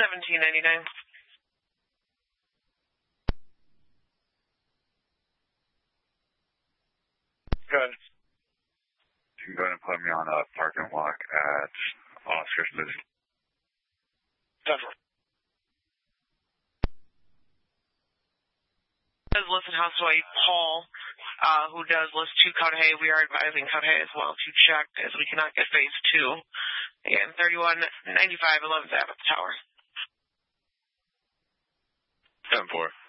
$17.99. Good. You can go ahead and put me on a parking walk at Oscar's Living. Denver. Does list in Houseway Paul, who does list 2 Cudahy. We are advising Cudahy as well to check as we cannot get phase 2. And 3195 11th Avenue Tower. 10-4.